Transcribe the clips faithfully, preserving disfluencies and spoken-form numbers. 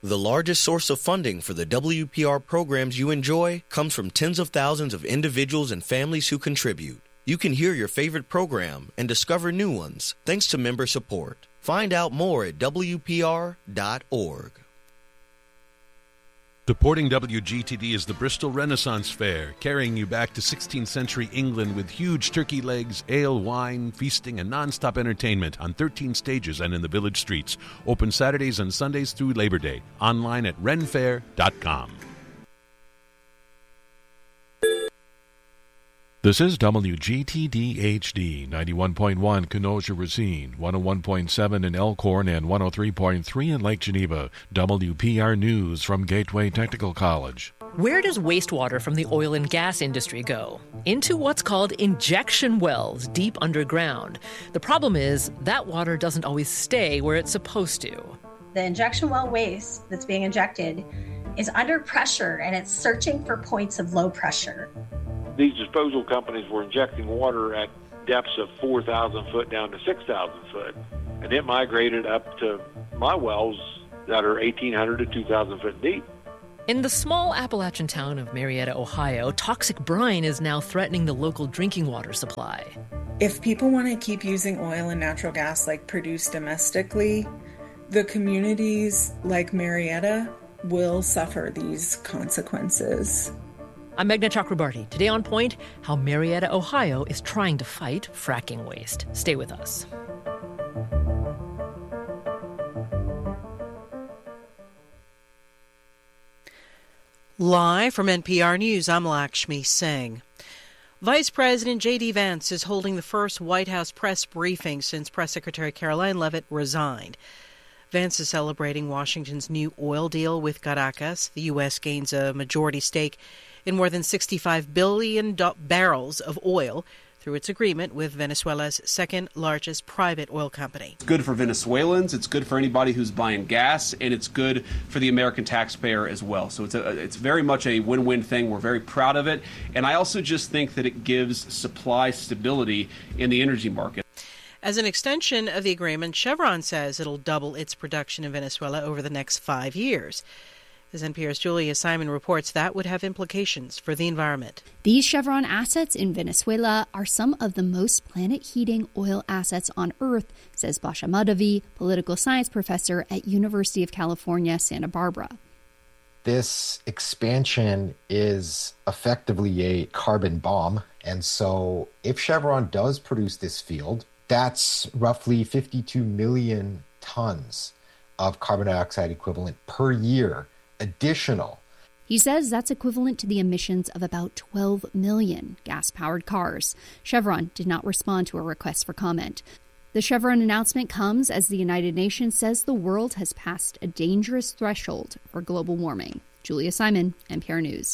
The largest source of funding for the W P R programs you enjoy comes from tens of thousands of individuals and families who contribute. You can hear your favorite program and discover new ones thanks to member support. Find out more at W P R dot org. Supporting W G T D is the Bristol Renaissance Fair, carrying you back to sixteenth century England with huge turkey legs, ale, wine, feasting, and non-stop entertainment on thirteen stages and in the village streets. Open Saturdays and Sundays through Labor Day. Online at ren fair dot com. This is W G T D H D, ninety-one point one Kenosha Racine, one oh one point seven in Elkhorn, and one oh three point three in Lake Geneva. W P R News from Gateway Technical College. Where does wastewater from the oil and gas industry go? Into what's called injection wells deep underground. The problem is that water doesn't always stay where it's supposed to. The injection well waste that's being injected is under pressure, and it's searching for points of low pressure. These disposal companies were injecting water at depths of four thousand foot down to six thousand foot. And it migrated up to my wells that are eighteen hundred to two thousand foot deep. In the small Appalachian town of Marietta, Ohio, toxic brine is now threatening the local drinking water supply. If people want to keep using oil and natural gas like produced domestically, the communities like Marietta will suffer these consequences. I'm Meghna Chakrabarti. Today on Point, how Marietta, Ohio is trying to fight fracking waste. Stay with us. Live from N P R News, I'm Lakshmi Singh. Vice President J D. Vance is holding the first White House press briefing since Press Secretary Caroline Leavitt resigned. Vance is celebrating Washington's new oil deal with Caracas. The U S gains a majority stake in more than sixty-five billion do- barrels of oil through its agreement with Venezuela's second-largest private oil company. It's good for Venezuelans, it's good for anybody who's buying gas, and it's good for the American taxpayer as well. So it's a, it's very much a win-win thing. We're very proud of it. And I also just think that it gives supply stability in the energy market. As an extension of the agreement, Chevron says it'll double its production in Venezuela over the next five years. As N P R's Julia Simon reports, that would have implications for the environment. These Chevron assets in Venezuela are some of the most planet-heating oil assets on Earth, says Basha Madhavi, political science professor at University of California, Santa Barbara. This expansion is effectively a carbon bomb. And so if Chevron does produce this field, that's roughly fifty-two million tons of carbon dioxide equivalent per year. Additional. He says that's equivalent to the emissions of about twelve million gas-powered cars. Chevron did not respond to a request for comment. The Chevron announcement comes as the United Nations says the world has passed a dangerous threshold for global warming. Julia Simon, N P R News.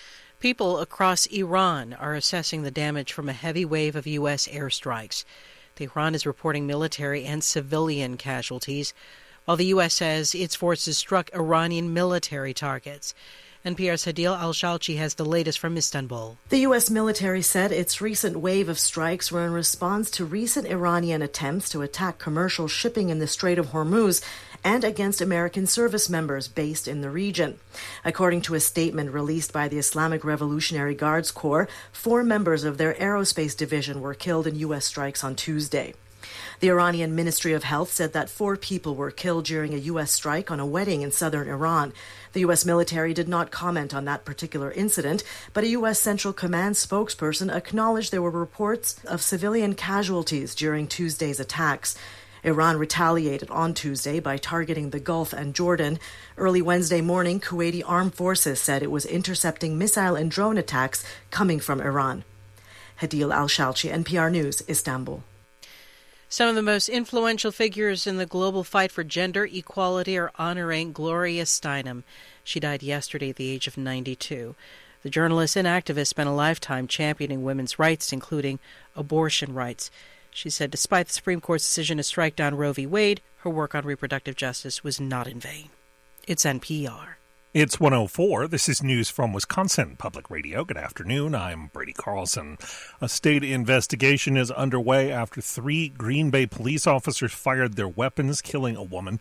People across Iran are assessing the damage from a heavy wave of U S airstrikes. Tehran is reporting military and civilian casualties, while the U S says its forces struck Iranian military targets. N P R's Hadil Al-Shalchi has the latest from Istanbul. The U S military said its recent wave of strikes were in response to recent Iranian attempts to attack commercial shipping in the Strait of Hormuz and against American service members based in the region. According to a statement released by the Islamic Revolutionary Guards Corps, four members of their aerospace division were killed in U S strikes on Tuesday. The Iranian Ministry of Health said that four people were killed during a U S strike on a wedding in southern Iran. The U S military did not comment on that particular incident, but a U S Central Command spokesperson acknowledged there were reports of civilian casualties during Tuesday's attacks. Iran retaliated on Tuesday by targeting the Gulf and Jordan. Early Wednesday morning, Kuwaiti armed forces said it was intercepting missile and drone attacks coming from Iran. Hadil Al-Shalchi, N P R News, Istanbul. Some of the most influential figures in the global fight for gender equality are honoring Gloria Steinem. She died yesterday at the age of ninety-two. The journalist and activist spent a lifetime championing women's rights, including abortion rights. She said despite the Supreme Court's decision to strike down Roe v. Wade, her work on reproductive justice was not in vain. It's N P R. It's one oh four. This is news from Wisconsin Public Radio. Good afternoon. I'm Brady Carlson. A state investigation is underway after three Green Bay police officers fired their weapons, killing a woman.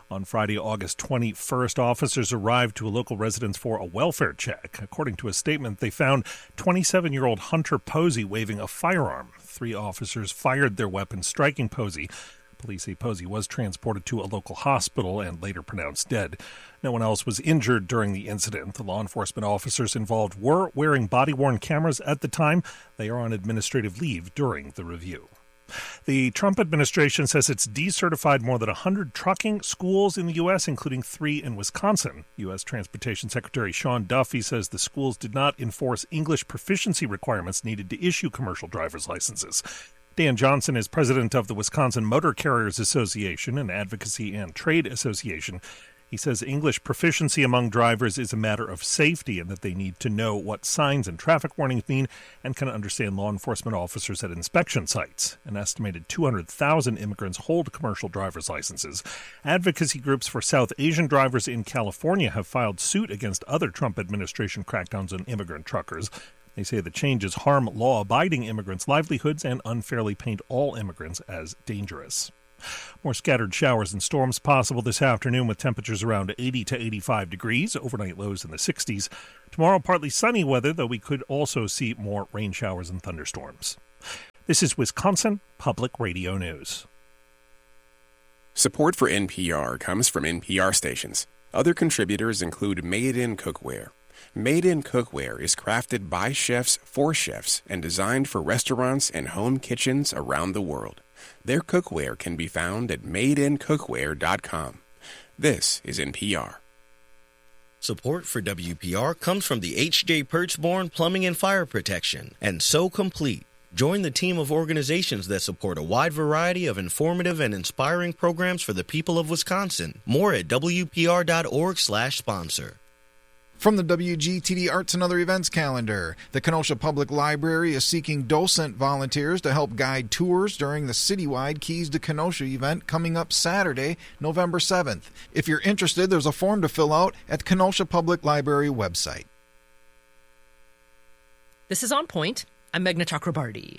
On Friday, August twenty-first, officers arrived to a local residence for a welfare check. According to a statement, they found twenty-seven-year-old Hunter Posey waving a firearm. Three officers fired their weapons, striking Posey. Police say Posey was transported to a local hospital and later pronounced dead. No one else was injured during the incident. The law enforcement officers involved were wearing body-worn cameras at the time. They are on administrative leave during the review. The Trump administration says it's decertified more than one hundred trucking schools in the U S, including three in Wisconsin. U S. Transportation Secretary Sean Duffy says the schools did not enforce English proficiency requirements needed to issue commercial driver's licenses. Dan Johnson is president of the Wisconsin Motor Carriers Association, an advocacy and trade association. He says English proficiency among drivers is a matter of safety and that they need to know what signs and traffic warnings mean and can understand law enforcement officers at inspection sites. An estimated two hundred thousand immigrants hold commercial driver's licenses. Advocacy groups for South Asian drivers in California have filed suit against other Trump administration crackdowns on immigrant truckers. They say the changes harm law-abiding immigrants' livelihoods and unfairly paint all immigrants as dangerous. More scattered showers and storms possible this afternoon with temperatures around eighty to eighty-five degrees, overnight lows in the sixties. Tomorrow, partly sunny weather, though we could also see more rain showers and thunderstorms. This is Wisconsin Public Radio News. Support for N P R comes from N P R stations. Other contributors include Made in Cookware. Made in Cookware is crafted by chefs for chefs and designed for restaurants and home kitchens around the world. Their cookware can be found at made in cookware dot com. This is N P R. Support for W P R comes from the H J. Pertzborn Plumbing and Fire Protection and So Complete. Join the team of organizations that support a wide variety of informative and inspiring programs for the people of Wisconsin. More at W P R dot org slash sponsor. From the W G T D Arts and Other Events calendar, the Kenosha Public Library is seeking docent volunteers to help guide tours during the citywide Keys to Kenosha event coming up Saturday, November seventh. If you're interested, there's a form to fill out at the Kenosha Public Library website. This is On Point. I'm Meghna Chakrabarty.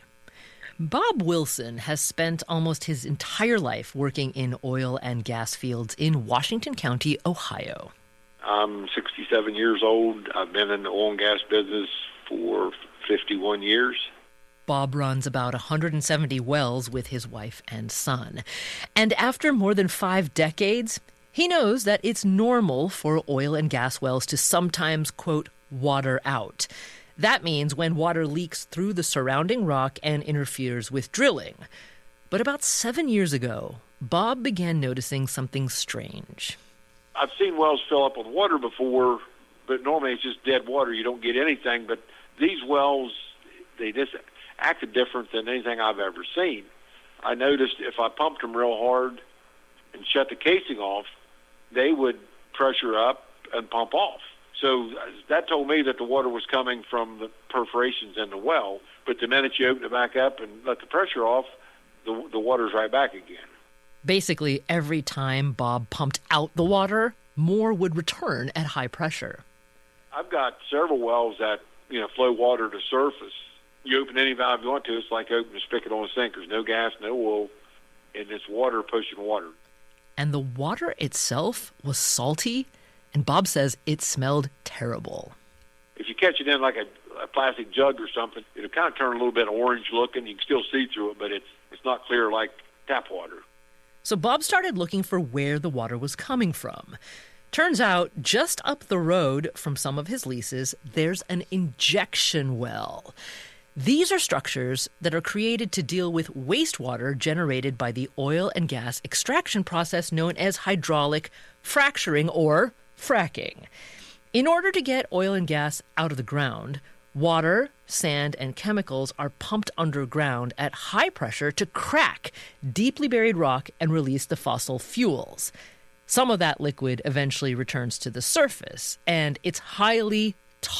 Bob Wilson has spent almost his entire life working in oil and gas fields in Washington County, Ohio. I'm sixty-seven years old. I've been in the oil and gas business for fifty-one years. Bob runs about one hundred seventy wells with his wife and son. And after more than five decades, he knows that it's normal for oil and gas wells to sometimes, quote, water out. That means when water leaks through the surrounding rock and interferes with drilling. But about seven years ago, Bob began noticing something strange. I've seen wells fill up with water before, but normally it's just dead water. You don't get anything. But these wells, they just acted different than anything I've ever seen. I noticed if I pumped them real hard and shut the casing off, they would pressure up and pump off. So that told me that the water was coming from the perforations in the well. But the minute you open it back up and let the pressure off, the, the water's right back again. Basically, every time Bob pumped out the water, more would return at high pressure. I've got several wells that, you know, flow water to surface. You open any valve you want to, it's like opening a spigot on a sink. There's no gas, no oil, and it's water pushing water. And the water itself was salty, and Bob says it smelled terrible. If you catch it in like a, a plastic jug or something, it'll kind of turn a little bit orange looking. You can still see through it, but it's it's not clear like tap water. So Bob started looking for where the water was coming from. Turns out, just up the road from some of his leases, there's an injection well. These are structures that are created to deal with wastewater generated by the oil and gas extraction process known as hydraulic fracturing or fracking. In order to get oil and gas out of the ground, water, sand, and chemicals are pumped underground at high pressure to crack deeply buried rock and release the fossil fuels. Some of that liquid eventually returns to the surface, and it's highly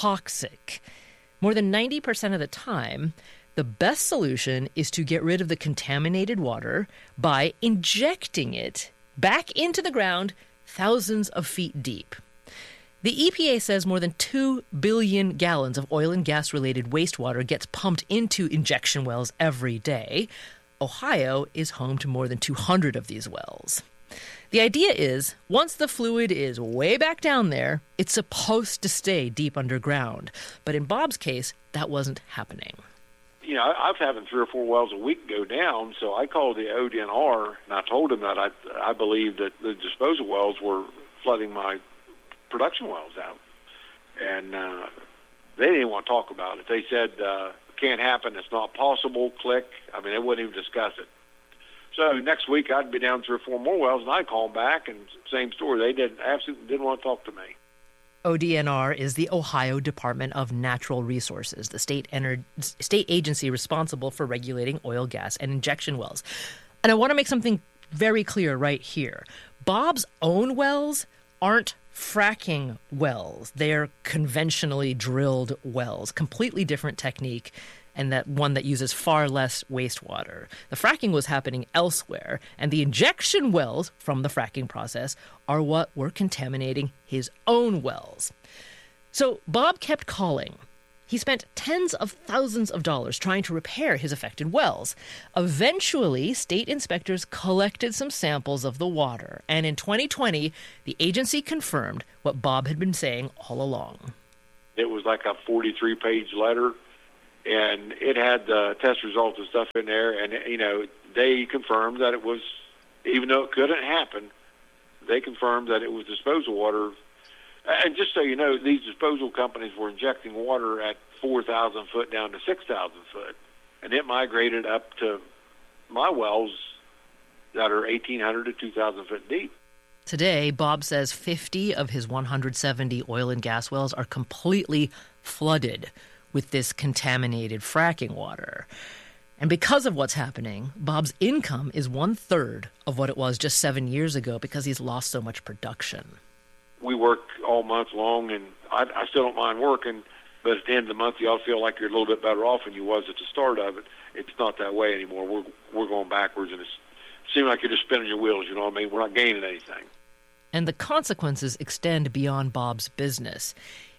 toxic. More than ninety percent of the time, the best solution is to get rid of the contaminated water by injecting it back into the ground thousands of feet deep. The E P A says more than two billion gallons of oil and gas-related wastewater gets pumped into injection wells every day. Ohio is home to more than two hundred of these wells. The idea is, once the fluid is way back down there, it's supposed to stay deep underground. But in Bob's case, that wasn't happening. You know, I was having three or four wells a week go down, so I called the O D N R, and I told them that I, I believed that the disposal wells were flooding my production wells out. And uh, they didn't even want to talk about it. They said, uh, can't happen, it's not possible, click. I mean, they wouldn't even discuss it. So next week I'd be down three or four more wells, and I'd call them back, and same story. They didn't absolutely didn't want to talk to me. O D N R is the Ohio Department of Natural Resources, the state ener- state agency responsible for regulating oil, gas, and injection wells. And I want to make something very clear right here. Bob's own wells aren't fracking wells. They're conventionally drilled wells, completely different technique, and that one that uses far less wastewater. The fracking was happening elsewhere, and the injection wells from the fracking process are what were contaminating his own wells. So Bob kept calling. He spent tens of thousands of dollars trying to repair his affected wells. Eventually, state inspectors collected some samples of the water, and in twenty twenty, the agency confirmed what Bob had been saying all along. It was like a forty-three page letter, and it had the test results and stuff in there, and, you know, they confirmed that it was, even though it couldn't happen, they confirmed that it was disposal water. And just so you know, these disposal companies were injecting water at four thousand foot down to six thousand foot, and it migrated up to my wells that are eighteen hundred to two thousand foot deep. Today, Bob says fifty of his one hundred seventy oil and gas wells are completely flooded with this contaminated fracking water. And because of what's happening, Bob's income is one-third of what it was just seven years ago because he's lost so much production. We work all month long, and I, I still don't mind working, but at the end of the month, you all feel like you're a little bit better off than you was at the start of it. It's not that way anymore. We're we're going backwards, and it's, it seems like you're just spinning your wheels, you know what I mean? We're not gaining anything. And the consequences extend beyond Bob's business.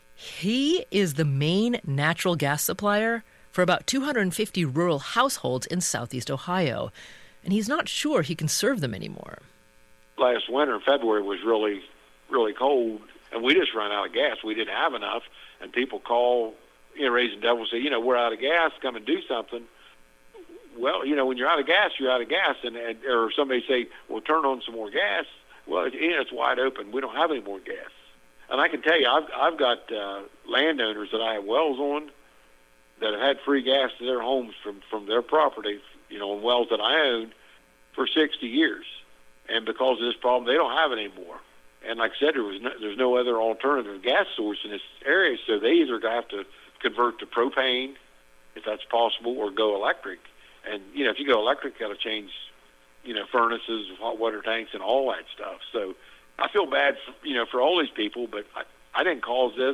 He is the main natural gas supplier for about two hundred fifty rural households in southeast Ohio, and he's not sure he can serve them anymore. Last winter in February was really, really cold, and we just ran out of gas. We didn't have enough, and people call, you know, raising devil, say, you know, we're out of gas, come and do something. Well, you know, when you're out of gas, you're out of gas, and, and or somebody say, well, turn on some more gas. Well, it, you know, it's wide open. We don't have any more gas. And I can tell you, I've, I've got uh, landowners that I have wells on that have had free gas to their homes from, from their property, you know, on wells that I own for sixty years. And because of this problem, they don't have it anymore. And like I said, there was no, there's no other alternative gas source in this area, so they either have to convert to propane, if that's possible, or go electric. And, you know, if you go electric, you got to change, you know, furnaces, hot water tanks, and all that stuff. So I feel bad, for, you know, for all these people, but I, I didn't cause this.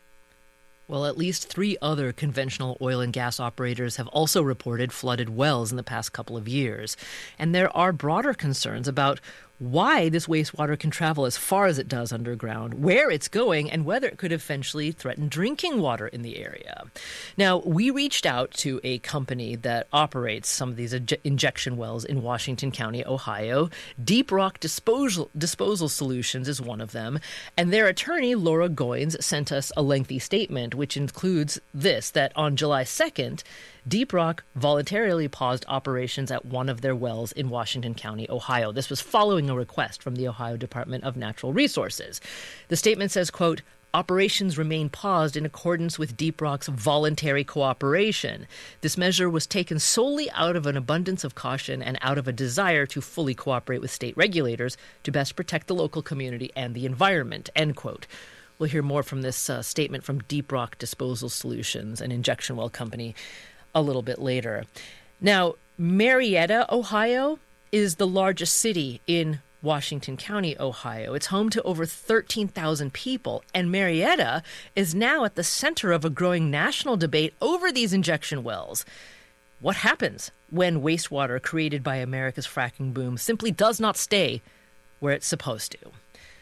Well, at least three other conventional oil and gas operators have also reported flooded wells in the past couple of years. And there are broader concerns about why this wastewater can travel as far as it does underground, where it's going, and whether it could eventually threaten drinking water in the area. Now, we reached out to a company that operates some of these inje- injection wells in Washington County, Ohio. Deep Rock Disposal, Disposal Solutions is one of them. And their attorney, Laura Goins, sent us a lengthy statement, which includes this, that on July second, Deep Rock voluntarily paused operations at one of their wells in Washington County, Ohio. This was following a request from the Ohio Department of Natural Resources. The statement says, quote, operations remain paused in accordance with Deep Rock's voluntary cooperation. This measure was taken solely out of an abundance of caution and out of a desire to fully cooperate with state regulators to best protect the local community and the environment, end quote. We'll hear more from this uh, statement from Deep Rock Disposal Solutions, an injection well company, a little bit later. Now, Marietta, Ohio, is the largest city in Washington County, Ohio. It's home to over thirteen thousand people, and Marietta is now at the center of a growing national debate over these injection wells. What happens when wastewater created by America's fracking boom simply does not stay where it's supposed to?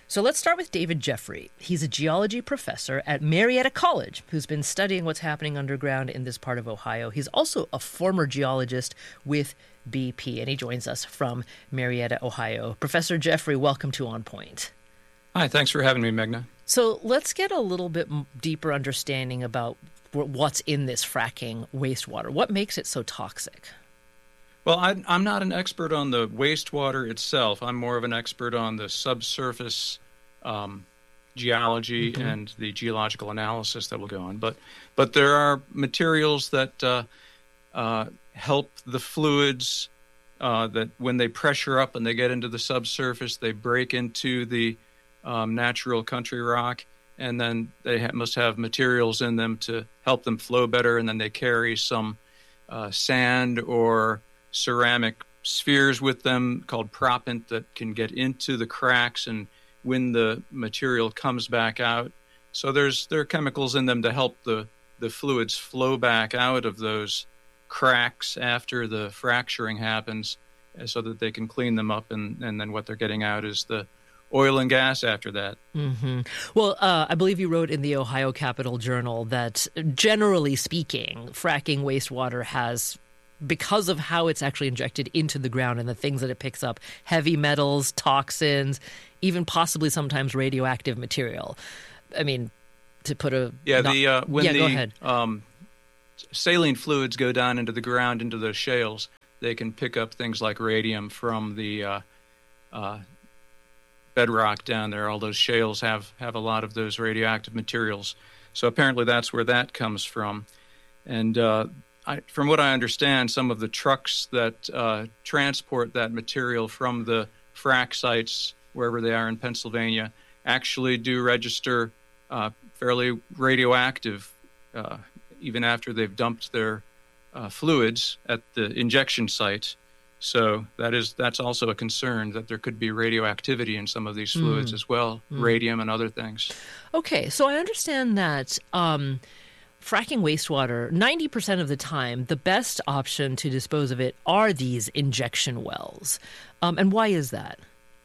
So let's start with David Jeffrey. He's a geology professor at Marietta College who's been studying what's happening underground in this part of Ohio. He's also a former geologist with B P, and he joins us from Marietta, Ohio. Professor Jeffrey, welcome to On Point. Hi, thanks for having me, Meghna. So let's get a little bit deeper understanding about what's in this fracking wastewater. What makes it so toxic? Well, I, I'm not an expert on the wastewater itself. I'm more of an expert on the subsurface um, geology mm-hmm. and the geological analysis that will go on. But but there are materials that uh, uh, help the fluids uh, that when they pressure up and they get into the subsurface, they break into the um, natural country rock, and then they ha- must have materials in them to help them flow better, and then they carry some uh, sand or ceramic spheres with them called proppant that can get into the cracks and when the material comes back out. So there's there are chemicals in them to help the, the fluids flow back out of those cracks after the fracturing happens so that they can clean them up, and, and then what they're getting out is the oil and gas after that. Mm-hmm. Well, uh, I believe you wrote in the Ohio Capital Journal that generally speaking, fracking wastewater has, because of how it's actually injected into the ground and the things that it picks up, heavy metals, toxins, even possibly sometimes radioactive material. I mean, to put a... Yeah, not, the uh, when yeah, the go ahead. Um, saline fluids go down into the ground, into the shales, they can pick up things like radium from the uh, uh, bedrock down there. All those shales have, have a lot of those radioactive materials. So apparently that's where that comes from. And... Uh, I, from what I understand, some of the trucks that uh, transport that material from the frack sites, wherever they are in Pennsylvania, actually do register uh, fairly radioactive, uh, even after they've dumped their uh, fluids at the injection site. So that is that's also a concern, that there could be radioactivity in some of these fluids mm. as well, mm. radium and other things. Okay, so I understand that... Um fracking wastewater, ninety percent of the time, the best option to dispose of it are these injection wells. Um, and why is that?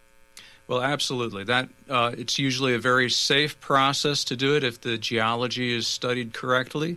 Well, absolutely. That uh, it's usually a very safe process to do it if the geology is studied correctly.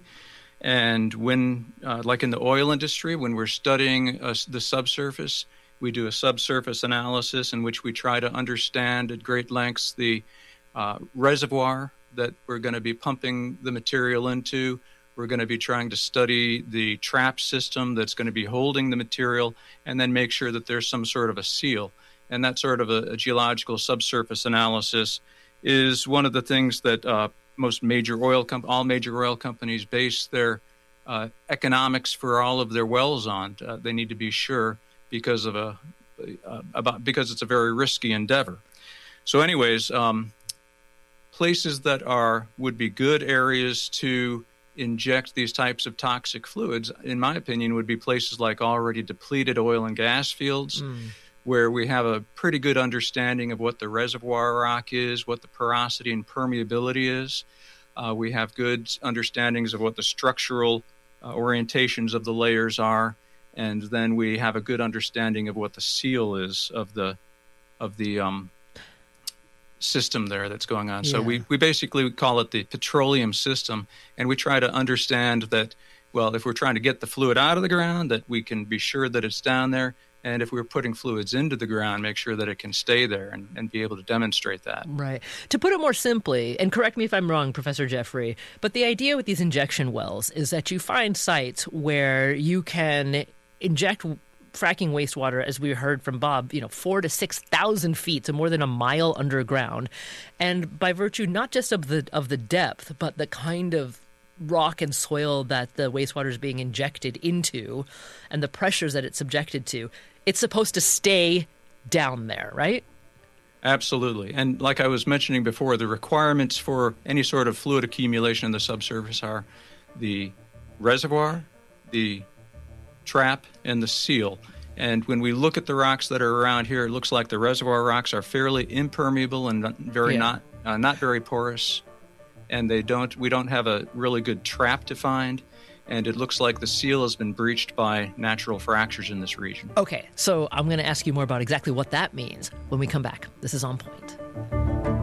And when, uh, like in the oil industry, when we're studying uh, the subsurface, we do a subsurface analysis in which we try to understand at great lengths the uh, reservoir that we're going to be pumping the material into. We're going to be trying to study the trap system that's going to be holding the material, and then make sure that there's some sort of a seal. And that sort of a, a geological subsurface analysis is one of the things that uh, most major oil com- all major oil companies base their uh, economics for all of their wells on. Uh, they need to be sure because of a uh, about because it's a very risky endeavor. So, anyways. Um, Places that are would be good areas to inject these types of toxic fluids, in my opinion, would be places like already depleted oil and gas fields, mm. where we have a pretty good understanding of what the reservoir rock is, what the porosity and permeability is. Uh, we have good understandings of what the structural uh, orientations of the layers are, and then we have a good understanding of what the seal is of the of the um, system there that's going on. Yeah. So we, we basically call it the petroleum system, and we try to understand that, well, if we're trying to get the fluid out of the ground, that we can be sure that it's down there, and if we're putting fluids into the ground, make sure that it can stay there and, and be able to demonstrate that. Right. To put it more simply, and correct me if I'm wrong, Professor Jeffrey, but the idea with these injection wells is that you find sites where you can inject fracking wastewater, as we heard from Bob, you know, four to six thousand feet, so more than a mile underground, and by virtue not just of the of the depth, but the kind of rock and soil that the wastewater is being injected into, and the pressures that it's subjected to, it's supposed to stay down there, right? Absolutely, and like I was mentioning before, the requirements for any sort of fluid accumulation in the subsurface are the reservoir, the trap, and the seal. And when we look at the rocks that are around here, it looks like the reservoir rocks are fairly impermeable and very yeah. not uh, not very porous, and they don't we don't have a really good trap defined, and it looks like the seal has been breached by natural fractures in this region. Okay, so I'm going to ask you more about exactly what that means when we come back. This is On Point.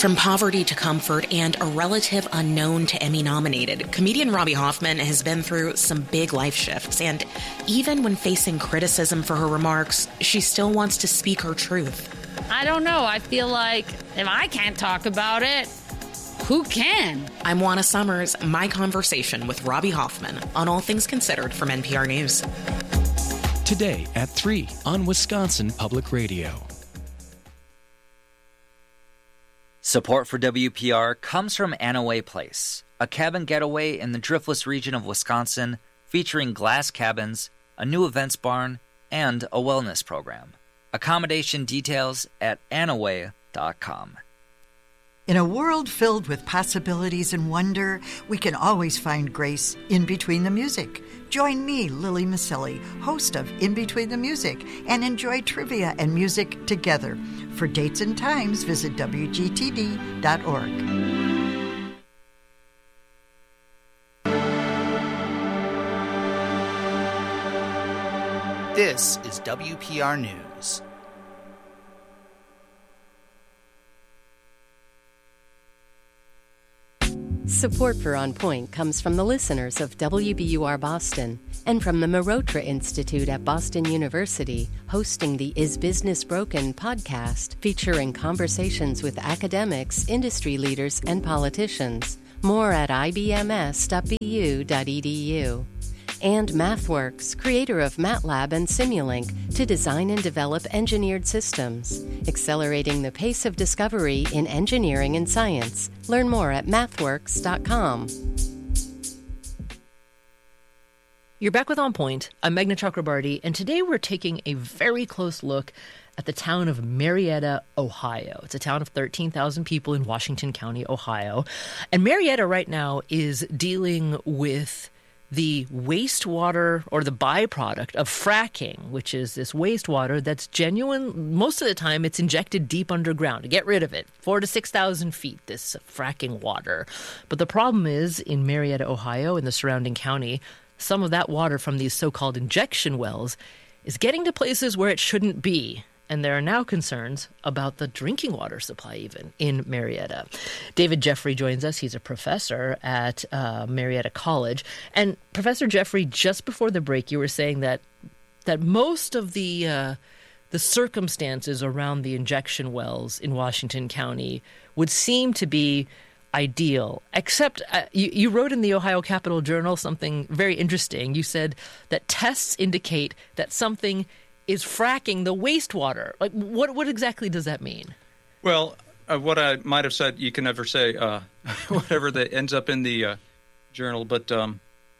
From poverty to comfort and a relative unknown to Emmy-nominated, comedian Robbie Hoffman has been through some big life shifts, and even when facing criticism for her remarks, she still wants to speak her truth. I don't know. I feel like if I can't talk about it, who can? I'm Juana Summers, my conversation with Robbie Hoffman on All Things Considered from N P R News. Today at three on Wisconsin Public Radio. Support for W P R comes from Anaway Place, a cabin getaway in the Driftless region of Wisconsin featuring glass cabins, a new events barn, and a wellness program. Accommodation details at anaway dot com. In a world filled with possibilities and wonder, we can always find grace in between the music. Join me, Lily Maselli, host of In Between the Music, and enjoy trivia and music together. For dates and times, visit W G T D dot org. This is W P R News. Support for On Point comes from the listeners of W B U R Boston and from the Marotra Institute at Boston University, hosting the Is Business Broken podcast, featuring conversations with academics, industry leaders, and politicians. More at I B M S dot B U dot E D U. And MathWorks, creator of MATLAB and Simulink, to design and develop engineered systems, accelerating the pace of discovery in engineering and science. Learn more at mathworks dot com. You're back with On Point. I'm Meghna Chakrabarty, and today we're taking a very close look at the town of Marietta, Ohio. It's a town of thirteen thousand people in Washington County, Ohio. And Marietta right now is dealing with the wastewater or the byproduct of fracking, which is this wastewater that's genuine. Most of the time, it's injected deep underground to get rid of it, four to six thousand feet, this fracking water. But the problem is, in Marietta, Ohio, and the surrounding county, some of that water from these so-called injection wells is getting to places where it shouldn't be. And there are now concerns about the drinking water supply even in Marietta. David Jeffrey joins us. He's a professor at uh, Marietta College. And Professor Jeffrey, just before the break, you were saying that that most of the uh, the circumstances around the injection wells in Washington County would seem to be ideal, except uh, you, you wrote in the Ohio Capital Journal something very interesting. You said that tests indicate that something is fracking the wastewater. Like, what what exactly does that mean? Well, uh, what I might have said, you can never say uh, whatever that ends up in the uh, journal. But um,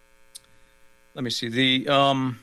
let me see. The um,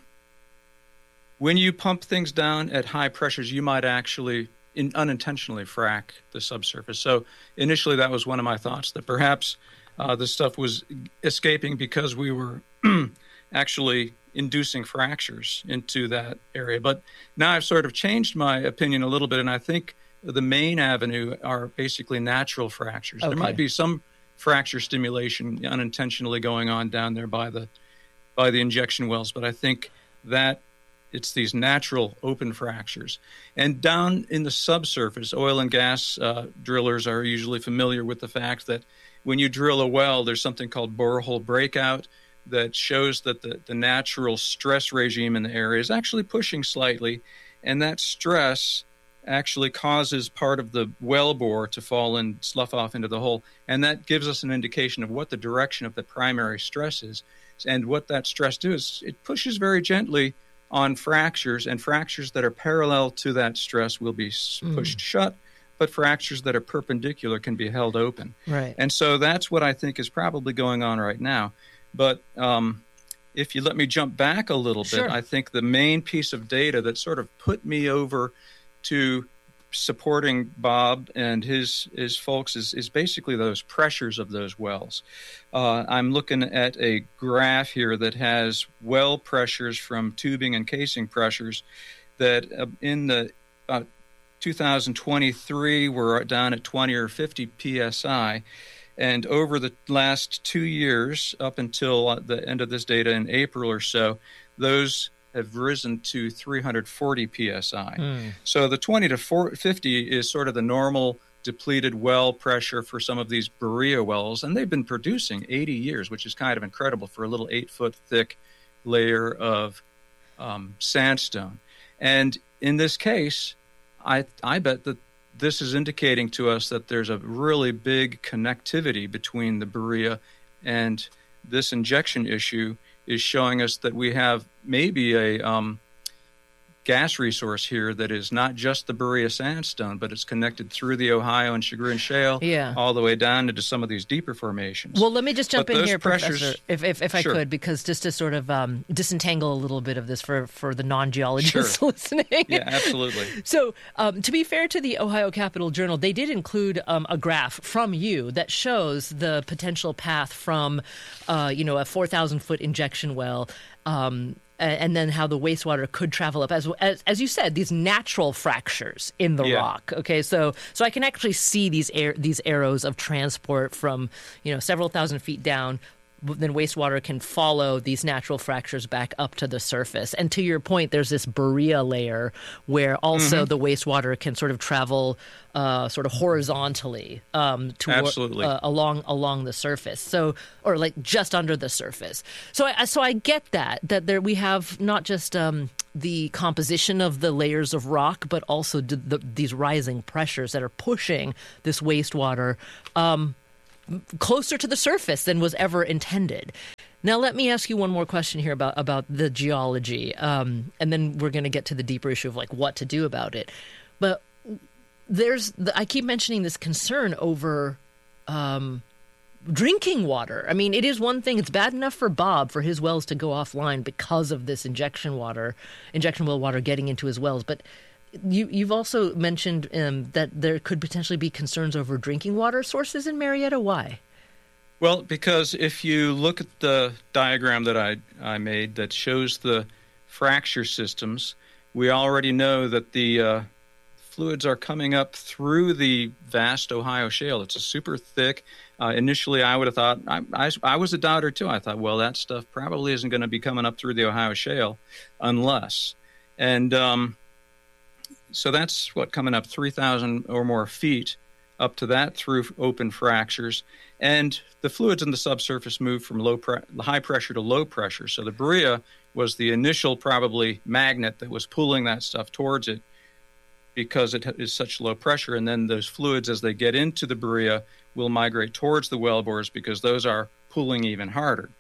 when you pump things down at high pressures, you might actually in, unintentionally frack the subsurface. So initially, that was one of my thoughts, that perhaps uh, the stuff was escaping because we were actually inducing fractures into that area. But now I've sort of changed my opinion a little bit, and I think the main avenue are basically natural fractures. Okay. There might be some fracture stimulation unintentionally going on down there by the by the injection wells, but I think that it's these natural open fractures. And down in the subsurface, oil and gas uh, drillers are usually familiar with the fact that when you drill a well, there's something called borehole breakout that shows that the, the natural stress regime in the area is actually pushing slightly, and that stress actually causes part of the well bore to fall and slough off into the hole, and that gives us an indication of what the direction of the primary stress is. And what that stress does, it pushes very gently on fractures, and fractures that are parallel to that stress will be pushed mm. shut, but fractures that are perpendicular can be held open. Right. And so that's what I think is probably going on right now. But um, if you let me jump back a little bit, sure. I think the main piece of data that sort of put me over to supporting Bob and his his folks is, is basically those pressures of those wells. Uh, I'm looking at a graph here that has well pressures from tubing and casing pressures that uh, in the uh, two thousand twenty-three were down at twenty or fifty P S I. And over the last two years, up until the end of this data in April or so, those have risen to three hundred forty P S I. Mm. So the twenty to fifty is sort of the normal depleted well pressure for some of these Berea wells, and they've been producing eighty years, which is kind of incredible for a little eight-foot thick layer of um, sandstone. And in this case, I I bet that this is indicating to us that there's a really big connectivity between the Berea and this injection issue is showing us that we have maybe a um, gas resource here that is not just the Berea sandstone, but it's connected through the Ohio and Chagrin Shale yeah. all the way down into some of these deeper formations. Well, let me just jump but in here, pressures, Professor, if if, if I sure. could, because just to sort of um, disentangle a little bit of this for, for the non-geologists sure. listening. Yeah, absolutely. So um, to be fair to the Ohio Capitol Journal, they did include um, a graph from you that shows the potential path from, uh, you know, a four thousand foot injection well um and then how the wastewater could travel up, as as, as you said, these natural fractures in the yeah. rock. Okay, so so I can actually see these air, these arrows of transport from you know several thousand feet down. Then wastewater can follow these natural fractures back up to the surface. And to your point, there's this Berea layer where also mm-hmm. the wastewater can sort of travel uh, sort of horizontally um, toward, Absolutely. Uh, along along the surface. So, or like just under the surface. So, I, so I get that that there we have not just um, the composition of the layers of rock, but also the, the, these rising pressures that are pushing this wastewater Um, closer to the surface than was ever intended. Now, let me ask you one more question here about, about the geology, um, and then we're going to get to the deeper issue of like what to do about it. But there's, I keep mentioning this concern over um, drinking water. I mean, it is one thing. It's bad enough for Bob for his wells to go offline because of this injection water, injection well water getting into his wells, but You, you've also mentioned um, that there could potentially be concerns over drinking water sources in Marietta. Why? Well, because if you look at the diagram that I, I made that shows the fracture systems, we already know that the uh, fluids are coming up through the vast Ohio shale. It's a super thick. Uh, initially, I would have thought, I, I, I was a doubter too. I thought, well, that stuff probably isn't going to be coming up through the Ohio shale unless. And um, so that's what, coming up three thousand or more feet up to that through open fractures. And the fluids in the subsurface move from low pre- high pressure to low pressure. So the Berea was the initial probably magnet that was pulling that stuff towards it because it is such low pressure. And then those fluids, as they get into the Berea, will migrate towards the wellbores because those are pulling even harder.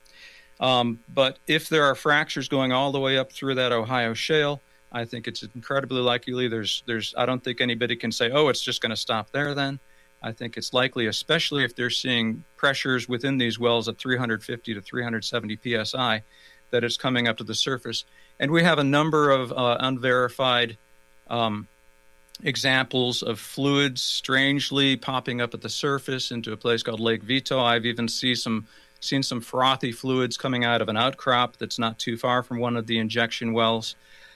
Um, but if there are fractures going all the way up through that Ohio shale, I think it's incredibly likely there's, there's, I don't think anybody can say, oh, it's just going to stop there then. I think it's likely, especially if they're seeing pressures within these wells at three hundred fifty to three hundred seventy P S I, that it's coming up to the surface. And we have a number of uh, unverified um, examples of fluids strangely popping up at the surface into a place called Lake Vito. I've even see some, seen some frothy fluids coming out of an outcrop that's not too far from one of the injection wells.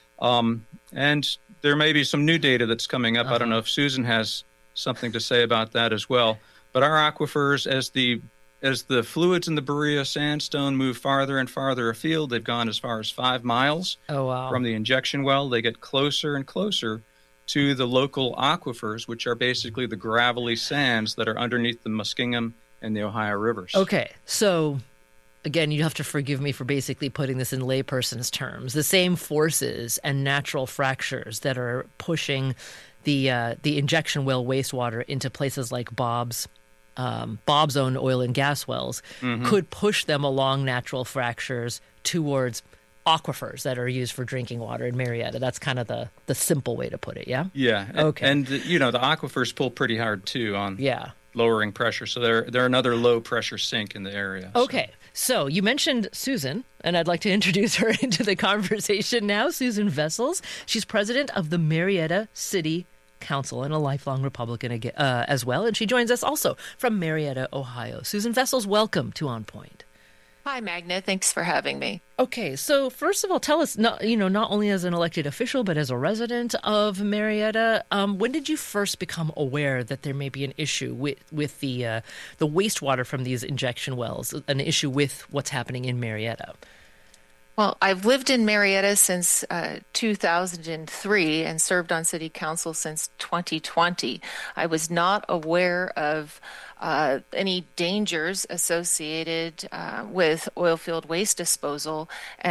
Um, and there may be some new data that's coming up. Uh-huh. I don't know if Susan has something to say about that as well. But our aquifers, as the as the fluids in the Berea sandstone move farther and farther afield, they've gone as far as five miles oh, wow. from the injection well. They get closer and closer to the local aquifers, which are basically the gravelly sands that are underneath the Muskingum and the Ohio rivers. Okay, so again, you have to forgive me for basically putting this in layperson's terms. The same forces and natural fractures that are pushing the uh, the injection well wastewater into places like Bob's um, Bob's own oil and gas wells mm-hmm. could push them along natural fractures towards aquifers that are used for drinking water in Marietta. That's kind of the, the simple way to put it, yeah? Yeah. Okay. And, and, you know, the aquifers pull pretty hard, too, on yeah. lowering pressure. So they're, they're another low-pressure sink in the area. Okay. So. so you mentioned Susan, and I'd like to introduce her into the conversation now. Susan Vessels. She's president of the Marietta City Council and a lifelong Republican uh, as well. And she joins us also from Marietta, Ohio. Susan Vessels, welcome to On Point. Hi, Magna. Thanks for having me. Okay, so first of all, tell us, not, you know, not only as an elected official, but as a resident of Marietta, um, when did you first become aware that there may be an issue with, with the uh, the wastewater from these injection wells, an issue with what's happening in Marietta? Well, I've lived in Marietta since uh, two thousand three and served on city council since twenty twenty. I was not aware of uh, any dangers associated uh, with oil field waste disposal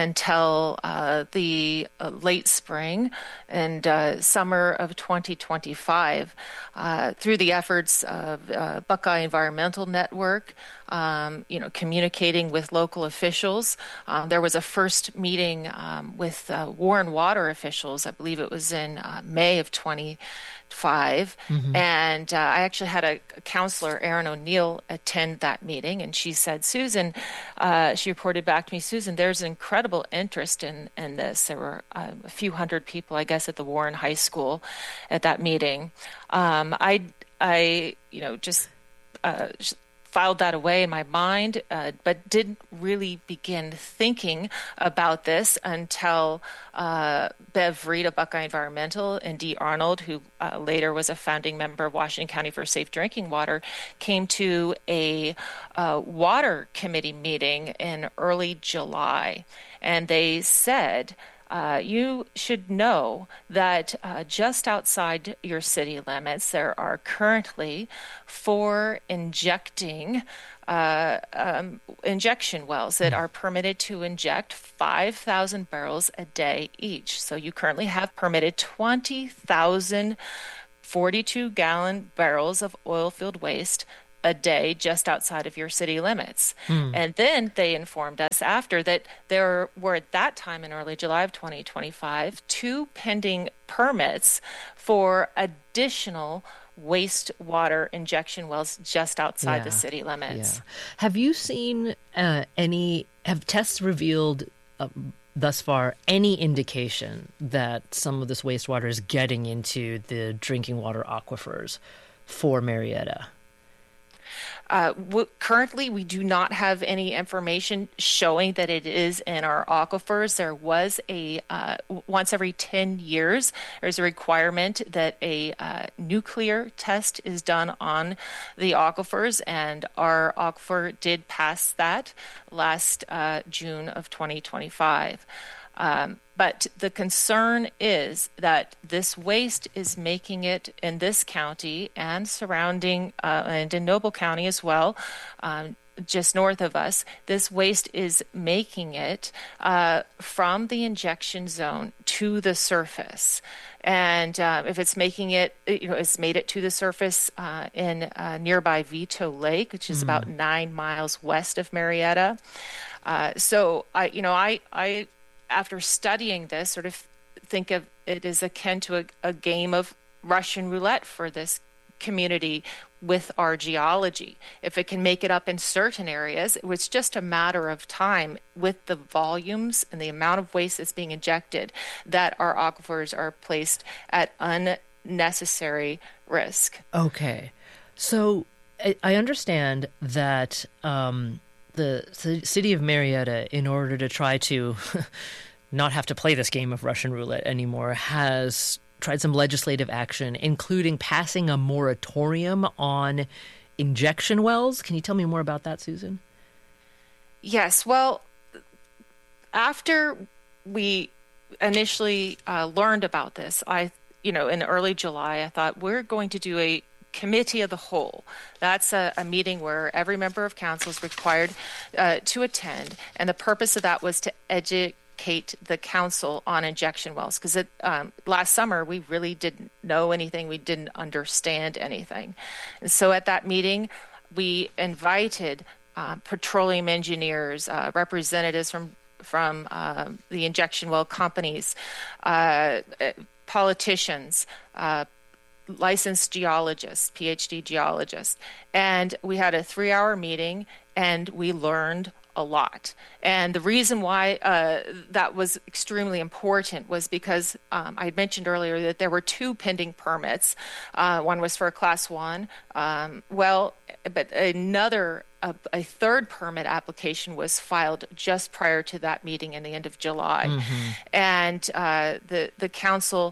until uh, the uh, late spring and uh, summer of twenty twenty-five. Uh, through the efforts of uh, Buckeye Environmental Network, um, you know, communicating with local officials, um, there was a first meeting um, with uh, Warren Water officials. I believe it was in uh, May of twenty-five, mm-hmm. and uh, I actually had a, a counselor, Erin O'Neill, attend that meeting, and she said, Susan, uh, she reported back to me, Susan, there's incredible interest in, in this. There were uh, a few hundred people, I guess, at the Warren High School at that meeting. Um, I, I, you know, just uh, filed that away in my mind, uh, but didn't really begin thinking about this until uh, Bev Reed of Buckeye Environmental and Dee Arnold, who uh, later was a founding member of Washington County for Safe Drinking Water, came to a uh, water committee meeting in early July, and they said, Uh, you should know that uh, just outside your city limits, there are currently four injecting uh, um, injection wells that are permitted to inject five thousand barrels a day each. So you currently have permitted twenty thousand forty-two gallon barrels of oil field waste a day just outside of your city limits. Mm. And then they informed us after that there were at that time in early July of twenty twenty-five, two pending permits for additional wastewater injection wells just outside yeah. the city limits. Yeah. Have you seen uh, any, have tests revealed uh, thus far any indication that some of this wastewater is getting into the drinking water aquifers for Marietta? Uh, w- currently, we do not have any information showing that it is in our aquifers. There was a, uh, once every ten years, there's a requirement that a uh, nuclear test is done on the aquifers, and our aquifer did pass that last uh, June of twenty twenty-five. Um, but the concern is that this waste is making it in this county and surrounding, uh, and in Noble County as well, um, just north of us, this waste is making it uh, from the injection zone to the surface. And uh, if it's making it, you know, it's made it to the surface uh, in uh, nearby Vito Lake, which is mm. about nine miles west of Marietta. Uh, so, I, you know, I, I, after studying this, sort of think of it as akin to a, a game of Russian roulette for this community with our geology. If it can make it up in certain areas, it was just a matter of time with the volumes and the amount of waste that's being injected that our aquifers are placed at unnecessary risk. Okay. So I, I understand that um, the c- city of Marietta, in order to try to not have to play this game of Russian roulette anymore, has tried some legislative action, including passing a moratorium on injection wells. Can you tell me more about that, Susan? Yes. Well, after we initially uh, learned about this, I, you know, in early July, I thought we're going to do a committee of the whole. That's a, a meeting where every member of council is required uh, to attend, and the purpose of that was to educate the council on injection wells, because um, last summer we really didn't know anything, we didn't understand anything. And so at that meeting we invited uh, petroleum engineers, uh, representatives from from uh, the injection well companies, uh, politicians, uh, licensed geologists, P H D geologists, and we had a three-hour meeting and we learned a lot. And the reason why uh, that was extremely important was because um, I had mentioned earlier that there were two pending permits. Uh, one was for a class one. Um, well, but another, a, a third permit application was filed just prior to that meeting in the end of July. Mm-hmm. And uh, the, the council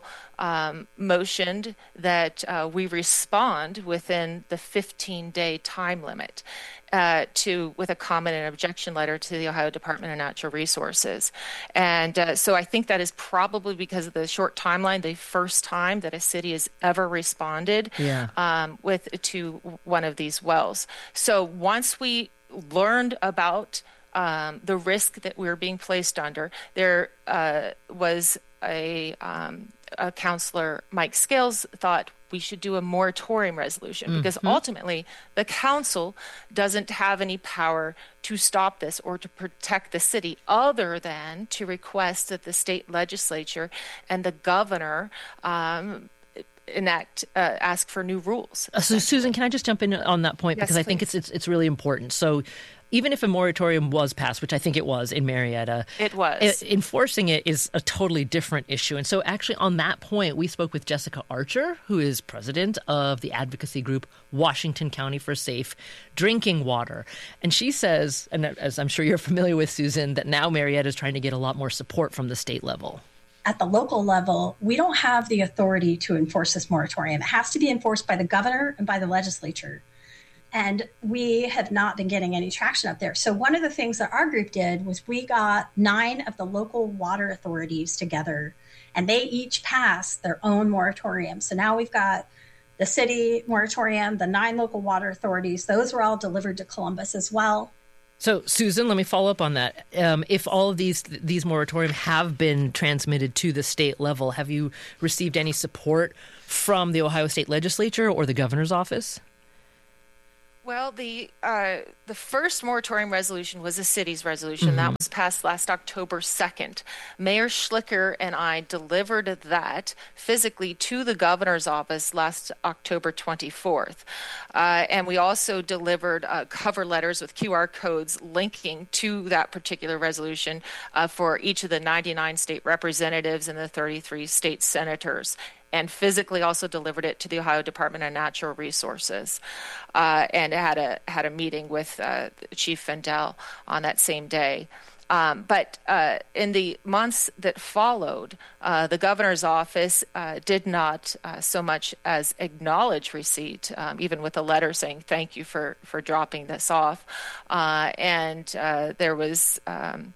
um, motioned that uh, we respond within the fifteen-day time limit uh, to with a comment and objection letter to the Ohio Department of Natural Resources. And uh, so I think that is probably because of the short timeline, the first time that a city has ever responded Yeah. um, with to one of these wells. So once we learned about um, the risk that we were being placed under, there uh, was a, um, a counselor, Mike Scales, thought we should do a moratorium resolution because Mhm. ultimately the council doesn't have any power to stop this or to protect the city other than to request that the state legislature and the governor um, enact, uh, ask for new rules. Uh, so, Susan, can I just jump in on that point? Yes, because I think it's, it's it's really important. So even if a moratorium was passed, which I think it was in Marietta, It was. e- enforcing it is a totally different issue. And so actually on that point, we spoke with Jessica Archer, who is president of the advocacy group Washington County for Safe Drinking Water. And she says, and as I'm sure you're familiar with, Susan, that now Marietta is trying to get a lot more support from the state level. At the local level, we don't have the authority to enforce this moratorium. It has to be enforced by the governor and by the legislature. And we have not been getting any traction up there. So one of the things that our group did was we got nine of the local water authorities together, and they each passed their own moratorium. So now we've got the city moratorium, the nine local water authorities. Those were all delivered to Columbus as well. So, Susan, let me follow up on that. Um, if all of these these moratorium have been transmitted to the state level, have you received any support from the Ohio State Legislature or the governor's office? Well, the uh, the first moratorium resolution was a city's resolution. Mhm. That was passed last October second. Mayor Schlicker and I delivered that physically to the governor's office last October twenty-fourth. Uh, and we also delivered uh, cover letters with Q R codes linking to that particular resolution uh, for each of the ninety-nine state representatives and the thirty-three state senators, and physically also delivered it to the Ohio Department of Natural Resources, uh, and had a had a meeting with uh, Chief Fendel on that same day. Um, but uh, in the months that followed, uh, the governor's office uh, did not uh, so much as acknowledge receipt, um, even with a letter saying thank you for for dropping this off, uh, and uh, there was. Um,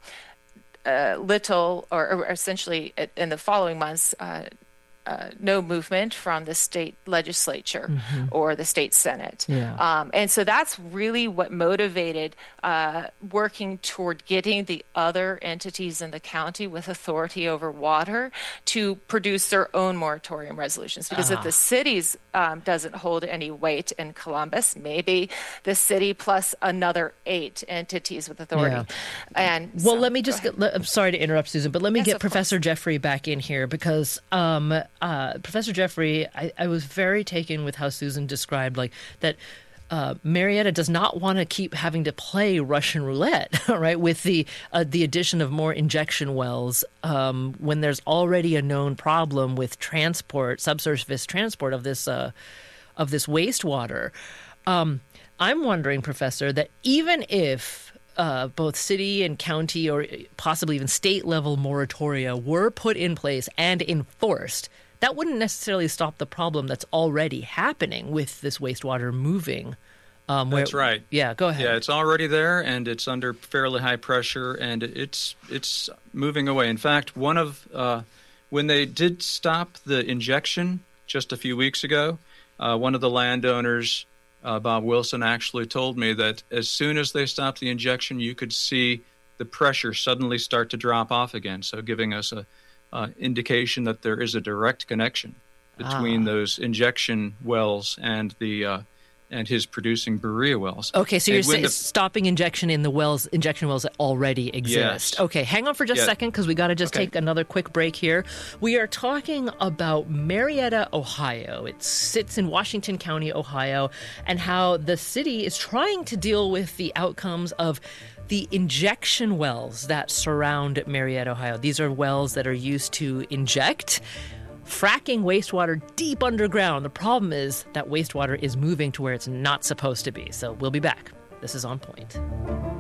uh, little, or, or essentially in the following months, uh, Uh, no movement from the state legislature Mhm. or the state senate. Yeah. Um, and so that's really what motivated uh, working toward getting the other entities in the county with authority over water to produce their own moratorium resolutions. Because Ah. if the cities um, doesn't hold any weight in Columbus, maybe the city plus another eight entities with authority. Yeah. And Well, so- let me just get, let, I'm sorry to interrupt, Susan, but let me Yes, get of Professor Jeffrey back in here because um, uh, Professor Jeffrey, I, I was very taken with how Susan described like that. Uh, Marietta does not want to keep having to play Russian roulette, right? With the uh, the addition of more injection wells, um, when there's already a known problem with transport, subsurface transport of this uh, of this wastewater. Um, I'm wondering, Professor, that even if uh, both city and county or possibly even state level moratoria were put in place and enforced, that wouldn't necessarily stop the problem that's already happening with this wastewater moving. Um, where, That's right. Yeah, go ahead. Yeah, it's already there, and it's under fairly high pressure, and it's it's moving away. In fact, one of uh, when they did stop the injection just a few weeks ago, uh, one of the landowners, uh, Bob Wilson, actually told me that as soon as they stopped the injection, you could see the pressure suddenly start to drop off again. So, giving us a Uh, indication that there is a direct connection between Ah. those injection wells and the uh, and his producing Berea wells. Okay, so And you're when saying the- stopping injection in the wells, injection wells that already exist. Yes. Okay, hang on for just a Yeah. second because we got to just Okay. take another quick break here. We are talking about Marietta, Ohio. It sits in Washington County, Ohio, and how the city is trying to deal with the outcomes of the injection wells that surround Marietta, Ohio. These are wells that are used to inject fracking wastewater deep underground. The problem is that wastewater is moving to where it's not supposed to be. So we'll be back. This is On Point.